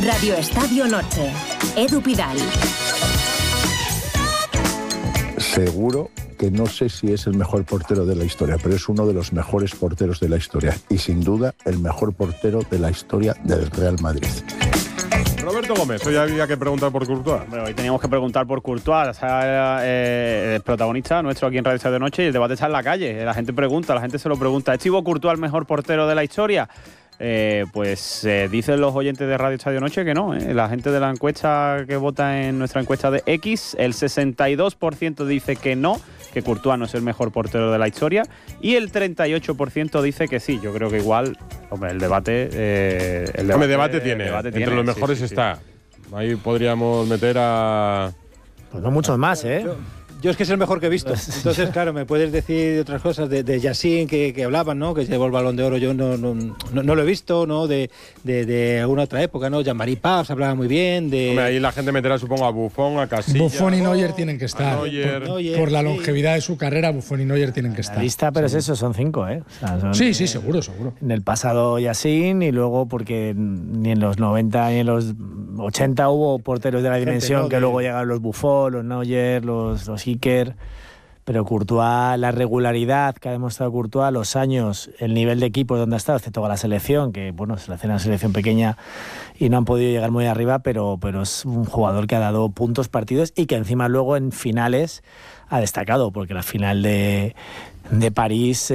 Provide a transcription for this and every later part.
Radio Estadio Noche. Edu Pidal. Seguro que no sé si es el mejor portero de la historia, pero es uno de los mejores porteros de la historia y sin duda el mejor portero de la historia del Real Madrid. Roberto Gómez, hoy había que preguntar por Courtois. Bueno, hoy teníamos que preguntar por Courtois, el protagonista nuestro aquí en Radio Estadio Noche, y el debate está en la calle. La gente pregunta, la gente se lo pregunta. ¿Es Thibaut Courtois el mejor portero de la historia? Dicen los oyentes de Radio Estadio Noche que no. La gente de la encuesta que vota en nuestra encuesta de X, el 62% dice que no, que Courtois no es el mejor portero de la historia, y el 38% dice que sí. Yo creo que igual, hombre, el debate tiene. Entre los mejores sí, está. Ahí podríamos meter a... Pues no muchos más, ¿eh? Yo es que es el mejor que he visto. Entonces, claro, me puedes decir otras cosas de Yacine que hablaban, ¿no? Que llevó el Balón de Oro. Yo no lo he visto, ¿no? De alguna otra época, ¿no? Jean-Marie Paz hablaba muy bien. Hombre, ahí la gente meterá, supongo, a Buffon, a Casillas. Buffon y Neuer tienen que estar. Por la longevidad de su carrera, Buffon y Neuer tienen que estar. La lista, pero es eso, son 5, ¿eh? O sea, sí, seguro. En el pasado Yacine, y luego porque ni en los 90 ni en los 80 hubo porteros de la dimensión, que luego llegaron los Buffon, los Neuer, los Iker. Pero Courtois, la regularidad que ha demostrado Courtois, los años, el nivel de equipo donde ha estado, excepto con la selección, que bueno, se le hace una selección pequeña y no han podido llegar muy arriba, pero es un jugador que ha dado puntos partidos y que encima luego en finales ha destacado, porque la final de París,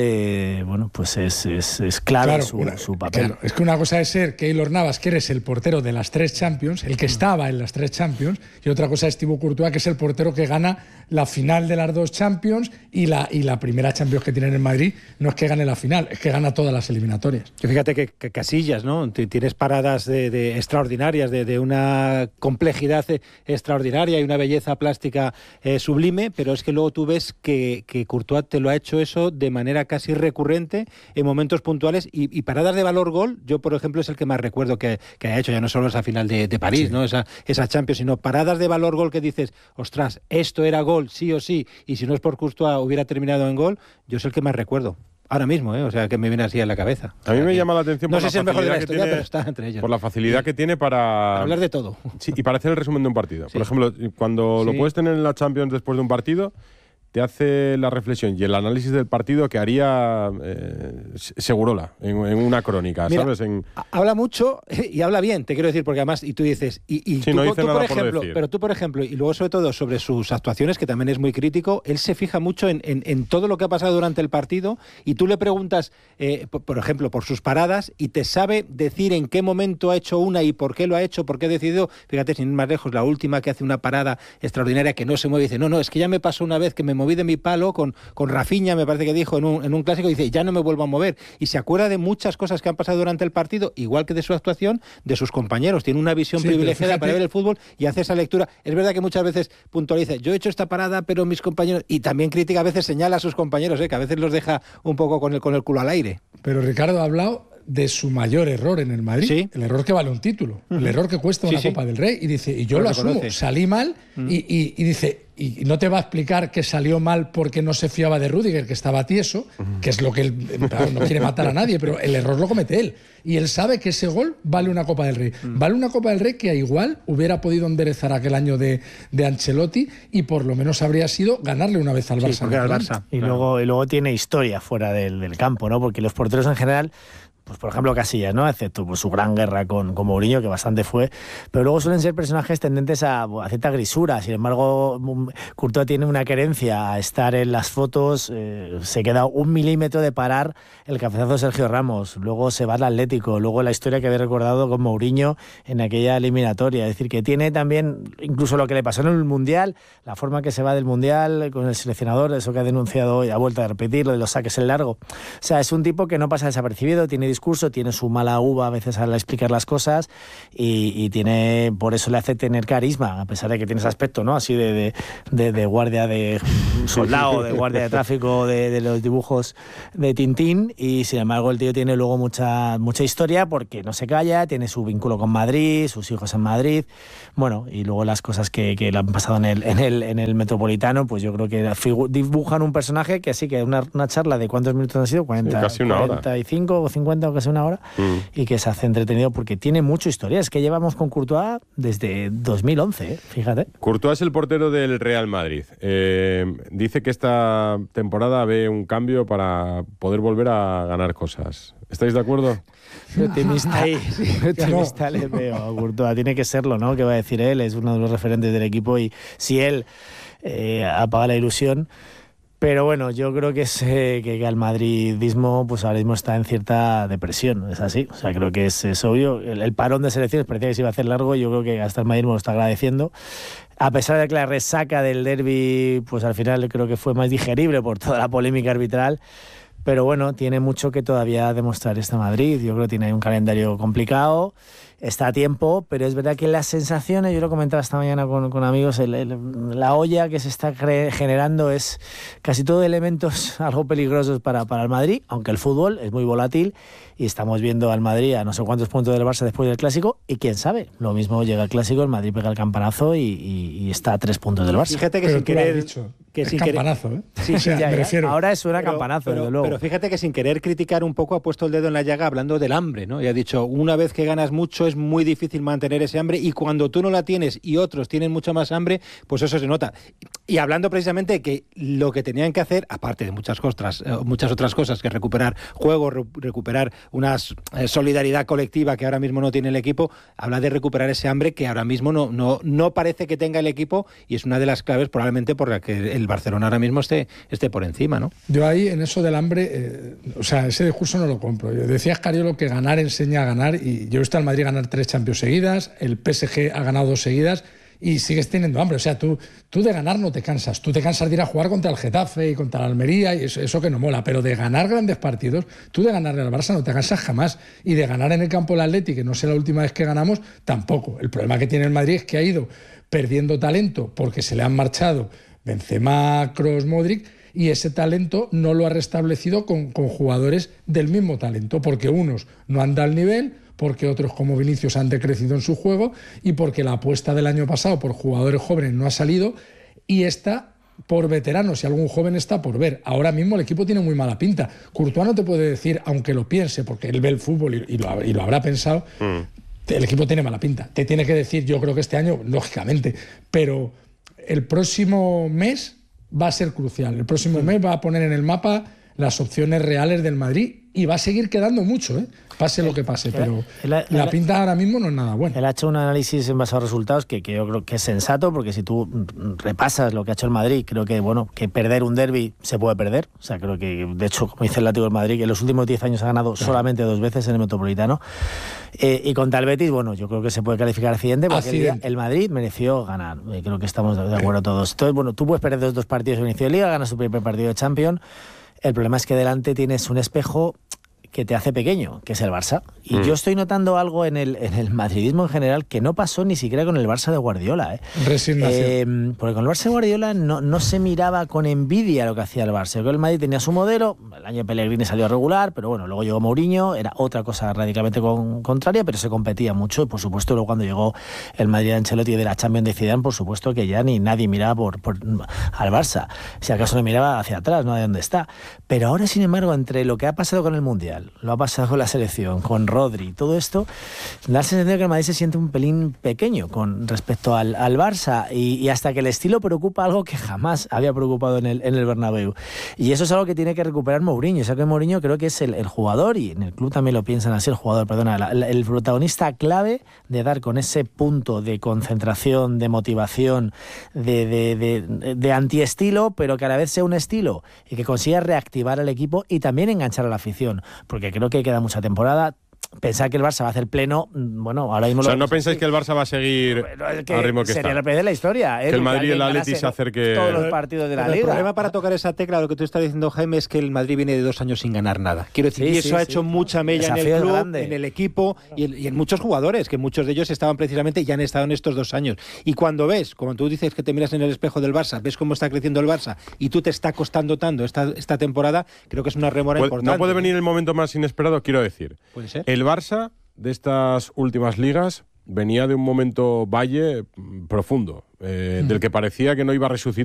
pues es clave, claro, su papel. Claro, es que una cosa es ser Keylor Navas, que eres el portero de las 3 Champions, el que estaba en las 3 Champions, y otra cosa es Thibaut Courtois, que es el portero que gana la final de las 2 Champions y la primera Champions que tiene en el Madrid. No es que gane la final, es que gana todas las eliminatorias. Que fíjate que Casillas, ¿no? Tienes paradas de extraordinarias, de una complejidad extraordinaria y una belleza plástica sublime, pero es que luego tú ves que Courtois te lo ha hecho eso de manera casi recurrente en momentos puntuales y paradas de valor gol. Yo, por ejemplo, es el que más recuerdo que haya hecho, ya no solo esa final de París, sí, ¿no? Esa Champions, sino paradas de valor gol que dices, ostras, esto era gol sí o sí, y si no es por Courtois hubiera terminado en gol. Yo es el que más recuerdo ahora mismo, o sea, que me viene así a la cabeza. A mí me llama la atención por la facilidad que tiene, pero está entre ellos. Por la facilidad que tiene para hablar de todo. Sí, y para hacer el resumen de un partido. Sí. Por ejemplo, cuando lo puedes tener en la Champions después de un partido, te hace la reflexión y el análisis del partido que haría Segurola en una crónica. Mira, ¿sabes? Habla mucho y habla bien, te quiero decir, porque además, y tú dices, sí, tú, no dice tú nada por ejemplo, decir. Pero tú, por ejemplo, y luego sobre todo sobre sus actuaciones, que también es muy crítico, él se fija mucho en todo lo que ha pasado durante el partido, y tú le preguntas, por ejemplo, por sus paradas, y te sabe decir en qué momento ha hecho una y por qué lo ha hecho, por qué ha decidido. Fíjate, sin ir más lejos, la última que hace una parada extraordinaria que no se mueve, dice, no, es que ya me pasó una vez que me moví de mi palo con Rafinha, me parece que dijo en un clásico, dice, ya no me vuelvo a mover, y se acuerda de muchas cosas que han pasado durante el partido, igual que de su actuación, de sus compañeros. Tiene una visión privilegiada para ver el fútbol y hace esa lectura. Es verdad que muchas veces puntualiza, yo he hecho esta parada, pero mis compañeros, y también critica, a veces señala a sus compañeros, que a veces los deja un poco con el culo al aire. Pero Ricardo ha hablado de su mayor error en el Madrid, ¿sí? El error que vale un título, el error que cuesta una Copa del Rey, y dice, y yo lo asumo, salí mal, y dice, y no te va a explicar que salió mal porque no se fiaba de Rüdiger, que estaba tieso, que es lo que él, claro, no quiere matar a nadie, pero el error lo comete él, y él sabe que ese gol vale una Copa del Rey, vale una Copa del Rey que igual hubiera podido enderezar aquel año de Ancelotti, y por lo menos habría sido ganarle una vez al Barça. Y luego tiene historia fuera del campo, ¿no? Porque los porteros en general, pues por ejemplo Casillas, ¿no? Excepto por su gran guerra con Mourinho, que bastante fue, pero luego suelen ser personajes tendentes a cierta grisura. Sin embargo, Courtois tiene una querencia a estar en las fotos, se queda 1 milímetro de parar el cabezazo de Sergio Ramos, luego se va al Atlético, luego la historia que había recordado con Mourinho en aquella eliminatoria. Es decir, que tiene también, incluso lo que le pasó en el Mundial, la forma que se va del Mundial con el seleccionador, eso que ha denunciado y ha vuelto a repetir, lo de los saques en largo. O sea, es un tipo que no pasa desapercibido, tiene discurso, tiene su mala uva a veces al explicar las cosas, y tiene, por eso le hace tener carisma, a pesar de que tiene ese aspecto, ¿no? Así de guardia de soldado, de guardia de tráfico de los dibujos de Tintín, y sin embargo el tío tiene luego mucha historia, porque no se calla, tiene su vínculo con Madrid, sus hijos en Madrid, bueno, y luego las cosas que le han pasado en el Metropolitano, pues yo creo que dibujan un personaje que sí, que una charla de ¿cuántos minutos han sido? 40, casi una hora. 45 o 50 40 o casi una hora, y que se hace entretenido porque tiene mucha historia. Es que llevamos con Courtois desde 2011, fíjate. Courtois es el portero del Real Madrid. Dice que esta temporada ve un cambio para poder volver a ganar cosas. ¿Estáis de acuerdo? Optimista le veo a Courtois. Tiene que serlo, ¿no? ¿Qué va a decir él? Es uno de los referentes del equipo y si él apaga la ilusión. Pero bueno, yo creo que el madridismo pues ahora mismo está en cierta depresión, es así. O sea, creo que es obvio. El parón de selecciones parecía que se iba a hacer largo y yo creo que hasta el madridismo lo está agradeciendo. A pesar de que la resaca del derbi, pues al final creo que fue más digerible por toda la polémica arbitral. Pero bueno, tiene mucho que todavía demostrar este Madrid. Yo creo que tiene un calendario complicado, está a tiempo, pero es verdad que las sensaciones, yo lo comentaba esta mañana con amigos, la olla que se está generando es casi todo elementos algo peligrosos para el Madrid, aunque el fútbol es muy volátil y estamos viendo al Madrid a no sé cuántos puntos del Barça después del Clásico y quién sabe, lo mismo llega el Clásico, el Madrid pega el campanazo y está a 3 puntos del Barça. Fíjate que pero sin querer... Que sin campanazo, ¿eh? Sí, o sea, me refiero. Ahora suena campanazo, desde luego. Pero fíjate que sin querer criticar un poco ha puesto el dedo en la llaga hablando del hambre, ¿no? Y ha dicho, una vez que ganas mucho es muy difícil mantener ese hambre y cuando tú no la tienes y otros tienen mucha más hambre, pues eso se nota. Y hablando precisamente de que lo que tenían que hacer, aparte de muchas otras cosas, que recuperar juego, recuperar una solidaridad colectiva que ahora mismo no tiene el equipo, habla de recuperar ese hambre que ahora mismo no parece que tenga el equipo y es una de las claves probablemente por la que el Barcelona ahora mismo esté por encima, ¿no? Yo ahí, en eso del hambre, ese discurso no lo compro. Decía Escariolo que ganar enseña a ganar y yo he visto al Madrid ganar 3 Champions seguidas, el PSG ha ganado 2 seguidas y sigues teniendo hambre. O sea, tú de ganar no te cansas. Tú te cansas de ir a jugar contra el Getafe y contra el Almería y eso que no mola. Pero de ganar grandes partidos, tú de ganarle al Barça no te cansas jamás. Y de ganar en el campo del Atleti, que no sé la última vez que ganamos, tampoco. El problema que tiene el Madrid es que ha ido perdiendo talento porque se le han marchado Benzema, Kroos, Modric, y ese talento no lo ha restablecido con jugadores del mismo talento, porque unos no han dado el nivel, porque otros como Vinicius han decrecido en su juego y porque la apuesta del año pasado por jugadores jóvenes no ha salido y esta por veteranos y algún joven está por ver. Ahora mismo el equipo tiene muy mala pinta. Courtois no te puede decir, aunque lo piense, porque él ve el fútbol y lo habrá pensado, el equipo tiene mala pinta. Te tiene que decir, yo creo que este año, lógicamente, pero el próximo mes va a ser crucial. El próximo mes va a poner en el mapa las opciones reales del Madrid y va a seguir quedando mucho, pase lo que pase, pero la pinta ahora mismo no es nada buena. Él ha hecho un análisis en base a resultados que yo creo que es sensato, porque si tú repasas lo que ha hecho el Madrid, creo que perder un derbi se puede perder. O sea, creo que, de hecho, como dice el látigo del Madrid, que en los últimos 10 años ha ganado solamente 2 veces en el Metropolitano. Y contra el Betis, yo creo que se puede calificar accidente, porque el Madrid mereció ganar. Creo que estamos de acuerdo todos. Entonces, tú puedes perder 2 partidos en inicio de Liga, ganas tu primer partido de Champions. El problema es que delante tienes un espejo que te hace pequeño, que es el Barça. Y yo estoy notando algo en el madridismo en general que no pasó ni siquiera con el Barça de Guardiola. Resignación. Porque con el Barça de Guardiola no se miraba con envidia lo que hacía el Barça. Yo creo que el Madrid tenía su modelo, el año de Pellegrini salió regular, pero bueno, luego llegó Mourinho, era otra cosa radicalmente contraria, pero se competía mucho. Y por supuesto, luego cuando llegó el Madrid de Ancelotti y de la Champions de Zidane, por supuesto que ya ni nadie miraba al Barça. Si acaso no miraba hacia atrás, no de dónde está. Pero ahora, sin embargo, entre lo que ha pasado con el Mundial, lo ha pasado con la selección, con Rodri, todo esto, da la sensación de que el Madrid se siente un pelín pequeño con respecto al Barça y hasta que el estilo preocupa algo que jamás había preocupado en el Bernabéu. Y eso es algo que tiene que recuperar Mourinho. O sea que Mourinho creo que es el jugador, y en el club también lo piensan así, el protagonista clave de dar con ese punto de concentración, de motivación, de antiestilo, pero que a la vez sea un estilo y que consiga reactivar al equipo y también enganchar a la afición. Porque creo que queda mucha temporada. Pensar que el Barça va a hacer pleno, ahora mismo... O sea, ¿no pensáis que el Barça va a seguir al ritmo que sería está? la primera de la historia. Que el Madrid y el Atleti se acerque... Todos los partidos de la Liga. El problema para tocar esa tecla, lo que tú estás diciendo, Jaime, es que el Madrid viene de 2 años sin ganar nada. Quiero decir, y eso ha hecho mucha mella en el club, en el equipo y en muchos jugadores, que muchos de ellos estaban precisamente y han estado en estos 2 años. Y cuando ves, como tú dices que te miras en el espejo del Barça, ves cómo está creciendo el Barça y tú te está costando tanto esta temporada, creo que es una rémora importante. No puede venir el momento más inesperado, quiero decir. ¿Puede ser? El Barça de estas últimas ligas venía de un momento valle profundo, del que parecía que no iba a resucitar.